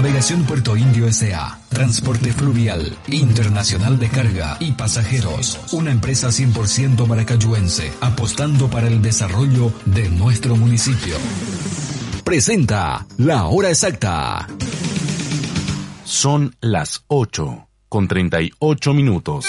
Navegación Puerto Indio S.A. Transporte fluvial, internacional de carga y pasajeros. Una empresa 100% maracayuense, apostando para el desarrollo de nuestro municipio. Presenta La Hora Exacta. Son las 8:38.